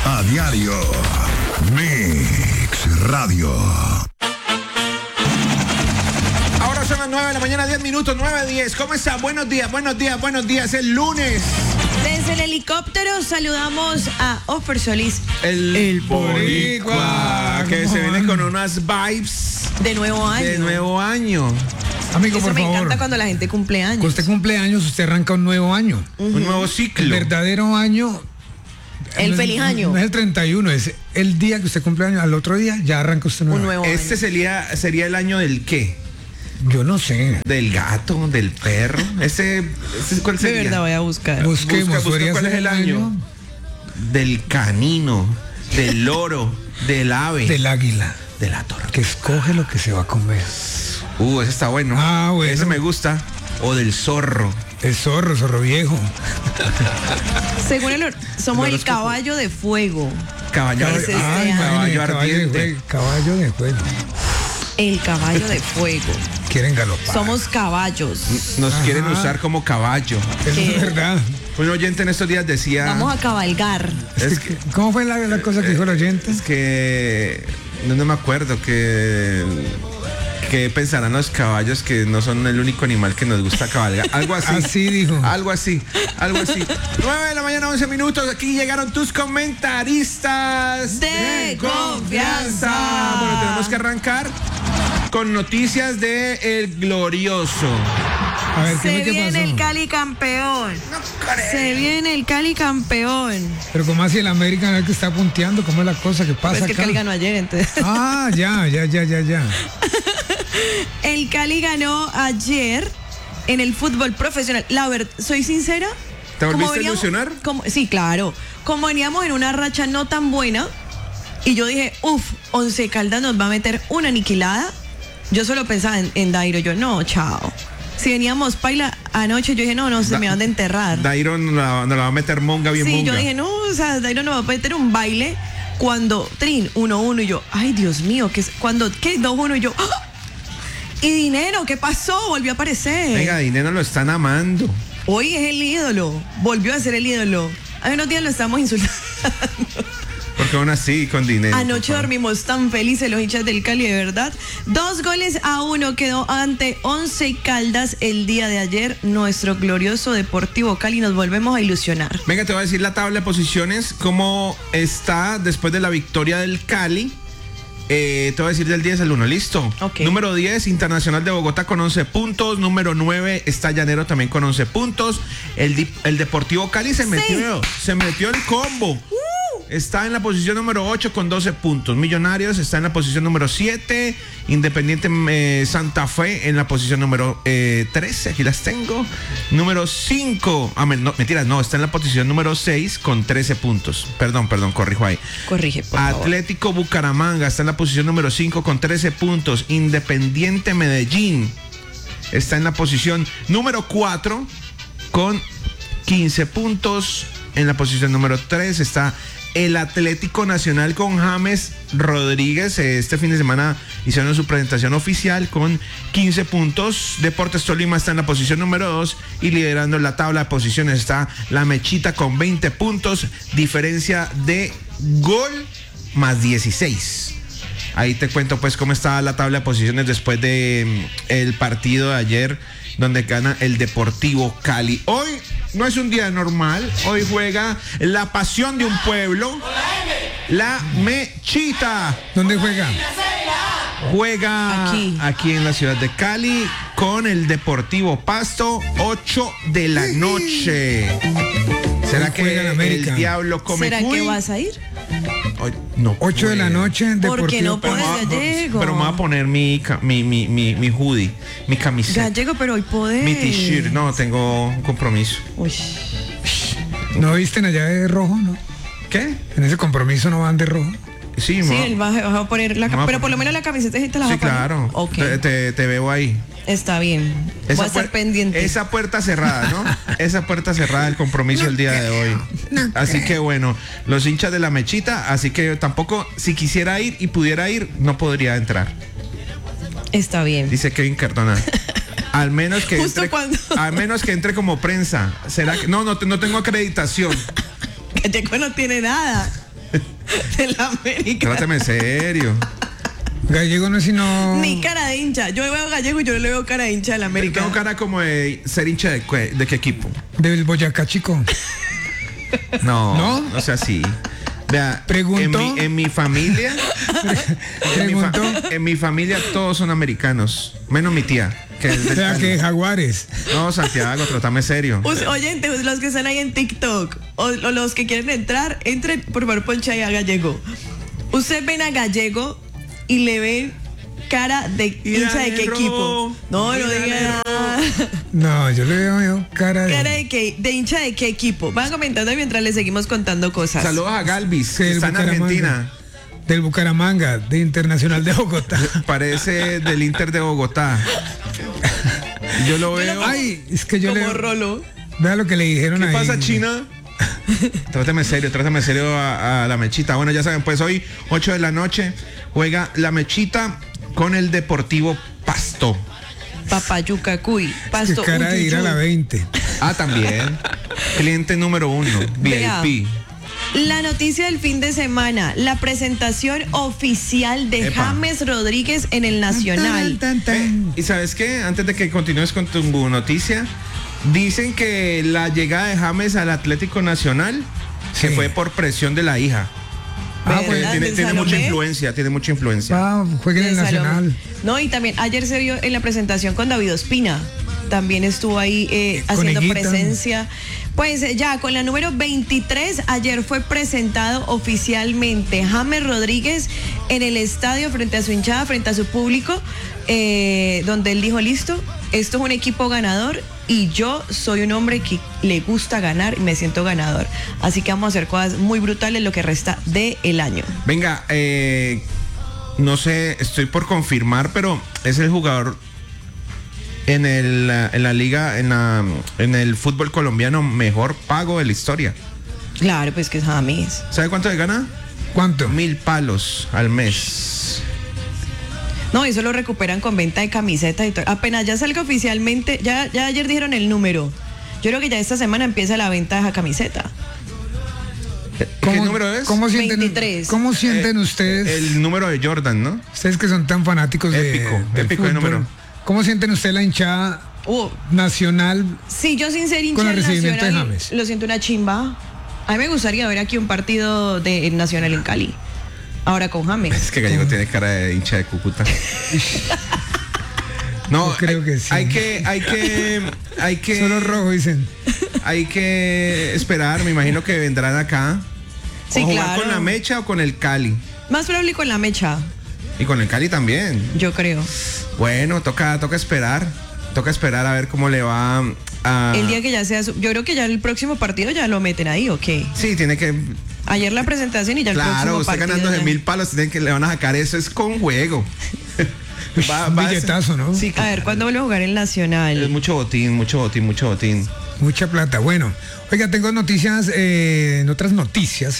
A diario. Mix Radio. Ahora son las 9 de la mañana, 10 minutos, 9:10. ¿Cómo está? Buenos días, buenos días, buenos días. El lunes. Desde el helicóptero saludamos a Offer Solís. El boricua, que se viene con unas vibes De nuevo año. de nuevo año. Amigo, Eso por me favor. encanta cuando la gente cumple años. Cuando usted cumple años, usted arranca un nuevo año. Un nuevo El ciclo. verdadero año. El no es- feliz año. No es el 31, es el día que usted cumple años. Al otro día ya arranca usted Un nuevo. nuevo Este año. sería el año del qué? Yo no sé. Del gato, del perro. Ese ¿cuál De sería? verdad voy a buscar. Busquemos, busca podría cuál ser es el año. Del canino, del loro, del ave, del águila, de la torre. que escoge lo que se va a comer. Ese está bueno. Ah, bueno. Ese me gusta. O del zorro. El zorro viejo. Según somos el horóscopo. caballo de fuego. Caballo, Ese es este Ay, año. caballo imagínate, ardiente. caballo de juego. El caballo de fuego. Quieren galopar. Somos caballos. Nos quieren Ajá. usar como caballo. Eso ¿Qué? es verdad. Un oyente en estos días decía. Vamos a cabalgar. Es que, ¿Cómo fue la cosa que dijo el oyente? es que no me acuerdo que pensarán los caballos que no son el único animal que nos gusta cabalgar. Algo así. Así dijo. Algo así. 9 de la mañana, 11 minutos. Aquí llegaron tus comentaristas De confianza. Bueno, tenemos que arrancar con noticias de El Glorioso. A ver, Se ¿qué viene pasó? el Cali campeón. Se viene el Cali campeón. Pero como así el América no es el que está punteando, ¿cómo es la cosa que pasa Pues que el acá? Cali ganó ayer, entonces. Ah, ya. El Cali ganó ayer en el fútbol profesional. La verdad, soy sincera. ¿Te como volviste a ilusionar? Sí, claro. Como veníamos en una racha no tan buena, y yo dije, Once Caldas nos va a meter una aniquilada. Yo solo pensaba en Dairo. Yo, no, chao. Si veníamos paila anoche, yo dije, no, se me van de enterrar. Dairo nos la va a meter monga bien Sí, monga. yo dije, no, o sea, Dairo nos va a meter un baile cuando, 1-1, y yo, ay, Dios mío, ¿qué 2-1, y yo, ¡ah! Y Dinero, ¿qué pasó? Volvió a aparecer. Venga, Dinero lo están amando. Hoy es el ídolo, volvió a ser el ídolo. Hace unos días lo estamos insultando. Porque aún así, con Dinero. Anoche por favor. dormimos tan felices los hinchas del Cali, de verdad. 2-1 quedó ante Once Caldas el día de ayer. Nuestro glorioso Deportivo Cali, nos volvemos a ilusionar. Venga, te voy a decir la tabla de posiciones, cómo está después de la victoria del Cali. Te voy a decir del 10 al 1, ¿listo? Ok. Número 10, Internacional de Bogotá con 11 puntos. Número 9, está Llanero también con 11 puntos. El Deportivo Cali se metió el combo. Está en la posición número 8 con 12 puntos. Millonarios está en la posición número 7. Independiente Santa Fe en la posición número 13. Aquí las tengo. Número 5. Mentiras, no. Está en la posición número 6 con 13 puntos. Perdón, corrijo ahí. Corrige, por favor. Atlético Bucaramanga está en la posición número 5 con 13 puntos. Independiente Medellín está en la posición número 4 con 15 puntos. En la posición número 3 está el Atlético Nacional con James Rodríguez. Este fin de semana hicieron su presentación oficial con 15 puntos. Deportes Tolima está en la posición número 2 y liderando la tabla de posiciones está la Mechita con 20 puntos. Diferencia de gol más 16. Ahí te cuento pues cómo está la tabla de posiciones después de el partido de ayer donde gana el Deportivo Cali. Hoy no es un día normal, hoy juega la pasión de un pueblo, la Mechita. ¿Dónde juega? Juega aquí en la ciudad de Cali con el Deportivo Pasto, 8 de la noche. ¿Será Hoy que juega en América. el diablo come ¿Será cuy? que vas a ir? Hoy no 8 de la puedo. noche en Porque Deportivo no Pero puedes, me voy a- Gallego. pero me voy a poner mi hoodie, mi camiseta, Gallego, pero hoy podés. mi t-shirt. No, tengo un compromiso. Uy. ¿No visten allá de rojo, no? ¿Qué? En ese compromiso no van de rojo. Sí, Sí, ma. él va a poner la Me va a pero poner- por lo menos la camiseta sí te la va Sí, a poner. claro. Ok, Te veo ahí. está bien. Voy a estar pendiente. Esa puerta cerrada, ¿no? Esa puerta cerrada del compromiso el día de hoy. Así que bueno, los hinchas de la Mechita, así que tampoco, si quisiera ir y pudiera ir, no podría entrar. Está bien. Dice Kevin Cardona. Al menos que Justo entre, cuando- al menos que entre como prensa. ¿Será que no tengo acreditación? Gallego no tiene nada. del América. Trátame serio. Gallego no es sino. Ni cara de hincha. Yo veo a Gallego y yo le veo cara de hincha del América. Tengo cara como de ser hincha de qué equipo. Del Boyacá Chico. No sea así. Vea, ¿Preguntó? en mi familia, Preguntó. en mi familia todos son americanos, menos mi tía, que es O del sea, Cali. que Jaguares. No, Santiago, trátame serio. Oyentes, los que están ahí en TikTok o los que quieren entrar, entren, por favor, poncha ahí a Gallego. Usted ven a Gallego y le ven cara de hincha de qué equipo. No diga. No, yo le veo cara de. Cara de hincha de qué equipo. Van comentando mientras les seguimos contando cosas. Saludos a Galvis, Sí, que del está en Bucaramanga. Argentina. Del Bucaramanga, de Internacional de Bogotá. Parece del Inter de Bogotá. Yo lo veo. Ay, es que yo Como le. Rolo. Vea lo que le dijeron ¿Qué ahí. pasa, China? Trátame serio a la Mechita. Bueno, ya saben, pues hoy, 8 de la noche, juega la Mechita con el Deportivo Pasto. Papayuca, cuy, Es pasto, que cara de ir a la 20. Ah, también. Cliente número 1, Vea. VIP. La noticia del fin de semana, la presentación oficial de Epa. James Rodríguez en el Nacional. ¿Y sabes qué? Antes de que continúes con tu noticia, dicen que la llegada de James al Atlético Nacional se Sí. fue por presión de la hija. ¿Verdad? Pues tiene ¿Del mucha Salomé? influencia, tiene mucha influencia. Ah, juegue en el de Salomé. Nacional. No, y también ayer se vio en la presentación con David Ospina. También estuvo ahí haciendo Conejita. presencia. Pues ya con la número 23, ayer fue presentado oficialmente James Rodríguez en el estadio frente a su hinchada, frente a su público, donde él dijo, listo, esto es un equipo ganador y yo soy un hombre que le gusta ganar y me siento ganador. Así que vamos a hacer cosas muy brutales lo que resta del año. Venga, no sé, estoy por confirmar, pero es el jugador en la liga, en el fútbol colombiano mejor pago de la historia. Claro, pues que es James. ¿Sabe cuánto le gana? ¿Cuánto? 1.000 palos al mes. No, eso lo recuperan con venta de camisetas y todo. Apenas ya salga oficialmente, ya ayer dijeron el número. Yo creo que ya esta semana empieza la venta de esa camiseta. ¿Qué número es? ¿Cómo sienten, 23. ¿cómo sienten ustedes? El número de Jordan, ¿no? Ustedes que son tan fanáticos del épico de fútbol, número. ¿Cómo sienten ustedes la hinchada Oh, nacional? sí, yo sin ser hincha Con el del recibimiento de Nacional, James. lo siento una chimba. A mí me gustaría ver aquí un partido del Nacional en Cali. Ahora con James. Es que Gallego tiene cara de hincha de Cúcuta. No, Yo creo que sí. Hay que Solo rojo, dicen. hay que esperar, me imagino que vendrán acá. Sí, o jugar claro. con la Mecha o con el Cali. Más probable con la mecha, Y con el Cali también. yo creo. Bueno, toca esperar. Toca esperar a ver cómo le va a... El día que ya sea yo creo que ya el próximo partido ya lo meten ahí, ¿o qué? Sí, tiene que... Ayer la presentación y ya el próximo Claro, usted partido. ganando de ya. 1.000 palos, tienen que le van a sacar eso, es con juego. Un billetazo, ¿no? Sí, A ver, ¿cuándo vuelve a jugar el Nacional? es mucho botín. Mucha plata. Bueno, oiga, tengo noticias, en otras noticias.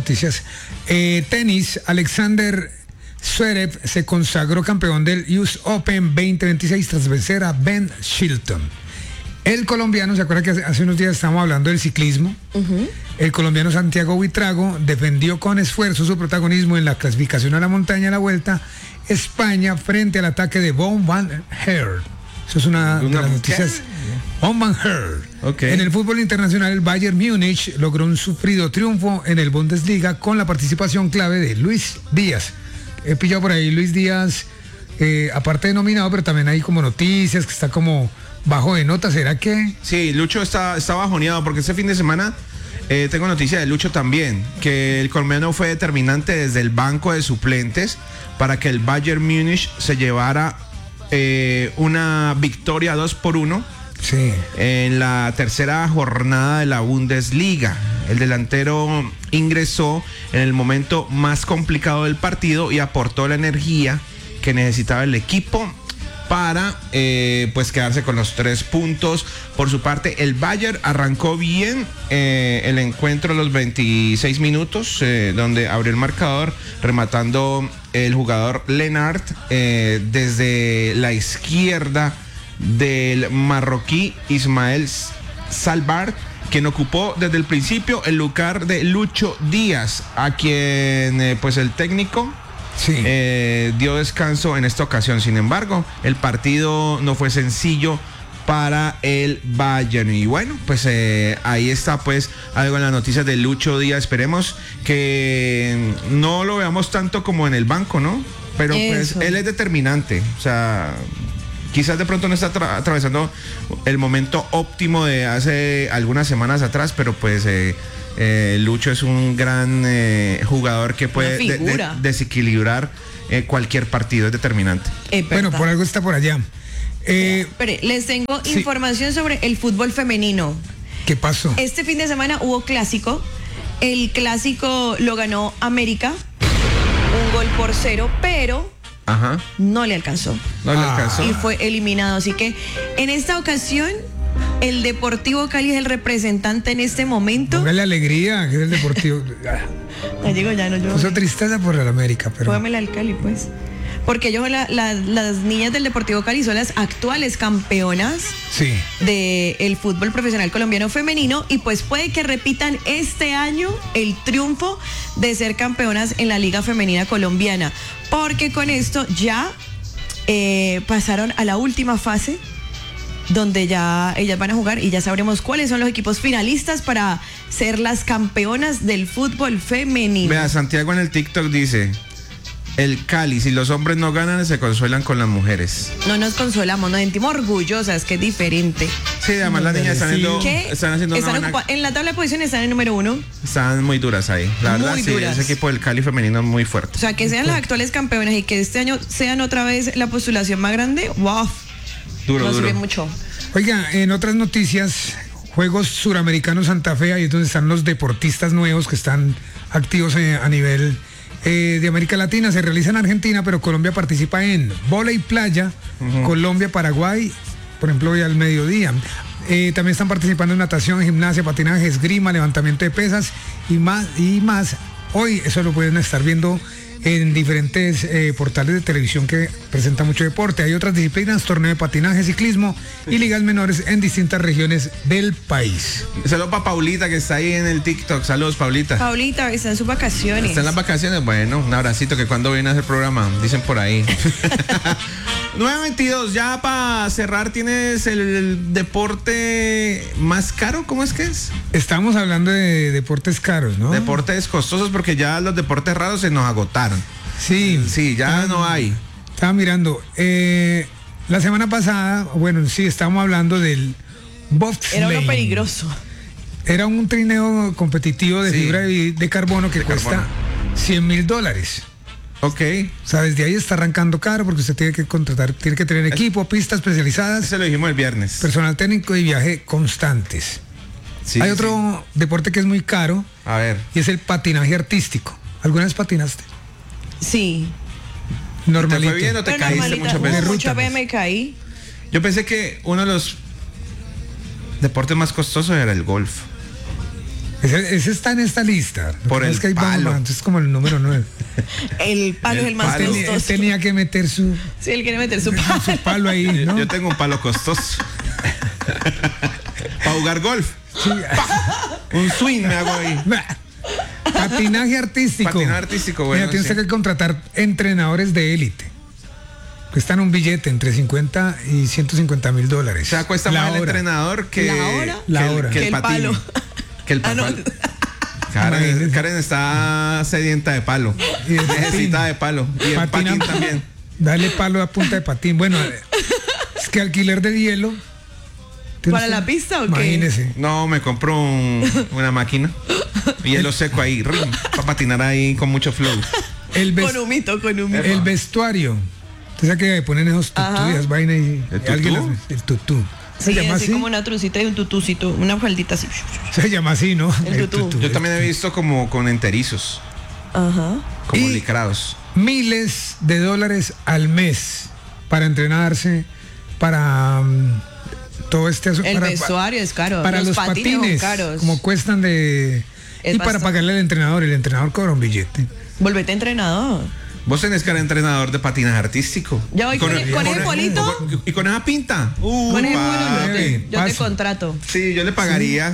Tenis, Alexander Zverev se consagró campeón del US Open 2026 tras vencer a Ben Shelton. El colombiano, ¿se acuerda que hace unos días estábamos hablando del ciclismo? El colombiano Santiago Buitrago defendió con esfuerzo su protagonismo en la clasificación a la montaña de la Vuelta España frente al ataque de Wout van Aert. Eso es una de las noticias. Wout van Aert. Ok. En el fútbol internacional, el Bayern Múnich logró un sufrido triunfo en el Bundesliga con la participación clave de Luis Díaz. He pillado por ahí Luis Díaz, aparte de nominado, pero también hay como noticias que está como bajo de nota. ¿Será que? Sí, Lucho está bajoneado porque este fin de semana tengo noticia de Lucho también, que el colombiano fue determinante desde el banco de suplentes para que el Bayern Múnich se llevara una victoria 2-1 Sí. en la tercera jornada de la Bundesliga. El delantero ingresó en el momento más complicado del partido y aportó la energía que necesitaba el equipo para pues quedarse con los 3 puntos. Por su parte, el Bayern arrancó bien el encuentro a los 26 minutos, donde abrió el marcador rematando el jugador Lennart desde la izquierda del marroquí Ismael Salbart quien ocupó desde el principio el lugar de Lucho Díaz, a quien pues el técnico Sí. dio descanso en esta ocasión. Sin embargo, el partido no fue sencillo para el Bayern. Y bueno, pues ahí está pues algo en las noticias de Lucho Díaz. Esperemos que no lo veamos tanto como en el banco, ¿no? Pero pues Eso. él es determinante. O sea, quizás de pronto no está atravesando el momento óptimo de hace algunas semanas atrás, pero pues Lucho es un gran jugador que puede figura. desequilibrar cualquier partido, es determinante. Bueno, por algo está por allá. Espere, les tengo sí. información sobre el fútbol femenino. ¿Qué pasó? Este fin de semana hubo clásico. El clásico lo ganó América, 1-0, pero Ajá. no le alcanzó. No le alcanzó. Y fue eliminado. Así que en esta ocasión, el Deportivo Cali es el representante en este momento. Póngale alegría, que es el Deportivo. Ya digo, ya no yo. Puso tristeza por el América, pero. Póngamela al Cali, pues. Porque ellos, las niñas del Deportivo Cali son las actuales campeonas Sí. del fútbol profesional colombiano femenino y pues puede que repitan este año el triunfo de ser campeonas en la Liga Femenina Colombiana, porque con esto ya pasaron a la última fase donde ya ellas van a jugar y ya sabremos cuáles son los equipos finalistas para ser las campeonas del fútbol femenino. Vea, Santiago en el TikTok dice: el Cali, si los hombres no ganan, se consuelan con las mujeres. No nos consolamos, nos sentimos orgullosas, que es diferente. Sí, además las niñas están, ¿Qué? están haciendo una buena- En la tabla de posiciones están en número 1. están muy duras ahí. La verdad, Muy sí, duras. ese equipo del Cali femenino es muy O fuerte. sea, que sean las actuales campeonas y que este año sean otra vez la postulación más grande, wow, Duro, nos duro. sirve mucho. Oiga, en otras noticias, Juegos Suramericanos Santa Fe, ahí es donde están los deportistas nuevos que están activos a nivel de América Latina. Se realiza en Argentina, pero Colombia participa en vóley playa, Colombia, Paraguay, por ejemplo, hoy al mediodía. También están participando en natación, gimnasia, patinaje, esgrima, levantamiento de pesas y más. Hoy eso lo pueden estar viendo en diferentes portales de televisión que presentan mucho deporte. Hay otras disciplinas, torneo de patinaje, ciclismo y ligas menores en distintas regiones del país. Saludos para Paulita, que está ahí en el TikTok. Saludos, Paulita. Paulita, está en sus vacaciones. ¿Está en las vacaciones? Bueno, un abracito, que cuando viene a hacer programa, dicen por ahí. 9:22, ya para cerrar, ¿tienes el deporte más caro? ¿Cómo es que es? Estamos hablando de deportes caros, ¿no? Deportes costosos, porque ya los deportes raros se nos agotaron. Sí. Sí, ya no hay. Estaba mirando. La semana pasada, bueno, sí, estábamos hablando del bobsleigh. Era uno peligroso. Era un trineo competitivo de Sí. fibra de carbono que De cuesta carbono. $100,000. Ok. O sea, desde ahí está arrancando caro porque usted tiene que contratar, tiene que tener equipo, pistas especializadas, Ese lo dijimos el viernes. personal técnico y viaje constantes. Sí, Hay sí. otro deporte que es muy caro A ver. y es el patinaje artístico. ¿Alguna vez patinaste? Sí. ¿Te Normalito. fue bien o te Pero caíste normalita, muchas veces? muchas Ruta, veces me caí. Yo pensé que uno de los deportes más costosos era el golf. Ese está en esta lista. Por Es el que hay palo. más, es como el número 9. El palo es el más palo. costoso. Él tenía que meter su Sí, él quiere meter su palo. palo ahí, ¿no? Yo tengo un palo costoso. Para jugar golf. Un swing me hago ahí. Patinaje artístico. Patinaje artístico, bueno, Mira, tienes sí. que contratar entrenadores de élite. Cuestan un billete entre 50 y $150,000. O sea, cuesta más el entrenador que, ¿La hora? que La el- hora. que Que el el patín. palo. Que el Ah, no. palo. Karen está sedienta de palo. Y el patín. Necesita de palo. Y el patín también. Dale palo a punta de patín. Bueno, es que alquiler de hielo. ¿Para la pista o qué? Imagínese. No, me compro una máquina. Y hielo seco ahí, para patinar ahí con mucho flow. El, ves- Con humito, con humito. el vestuario. Usted sabe que ponen esos tutú Ajá. y esas vainas y ¿El tutú? alguien el tutú. Se Sí, llama así así. como una trucita y un tutucito, una faldita así. Se llama así, ¿no? El tutú. Yo también he visto como con enterizos, Ajá. como Y- licrados. Miles de dólares al mes para entrenarse, para todo este asunto. El para- vestuario es caro. Para los patines patines, son caros. como cuestan de... Es y para bastante. pagarle al entrenador, el entrenador cobra un billete. Volvete entrenador. Vos tenés que ser entrenador de patinaje artístico. Ya voy con ese polito. Y con esa pinta. Con ese papi. polito, yo te paso. contrato. Sí, yo le pagaría.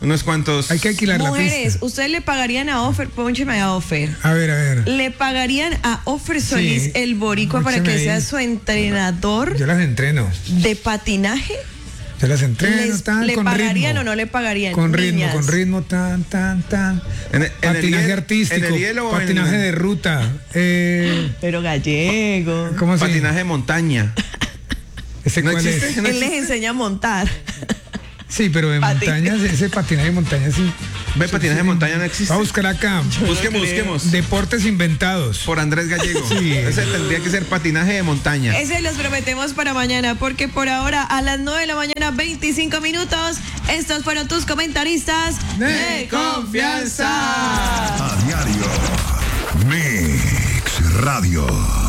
unos cuantos. Hay que alquilar la Mujeres, pista. ¿ustedes le pagarían a Offer? Póncheme a Offer. A ver. ¿Le pagarían a Offer Solís, Sí, el boricua, para póncheme que ahí. sea su entrenador Yo las entreno. de patinaje? Yo las entreno, ¿Le con pagarían ritmo. o no le pagarían? Con Niñas. ritmo, tan. En el Patinaje hielo- artístico, en el hielo o en patinaje el- de ruta. Pero gallego. ¿Cómo se Patinaje de montaña. ¿Ese ¿No cuál existe? es? ¿No Él les existe? enseña a montar. Sí, pero de montaña, ese patinaje de montaña sí. Ve, patinaje de montaña no existe. Va a buscar acá. Busquemos. Deportes inventados. Por Andrés Gallego. Sí. Ese tendría que ser patinaje de montaña. Ese los prometemos para mañana, porque por ahora a las 9 de la mañana, 25 minutos, estos fueron tus comentaristas de confianza. A diario. Mix Radio.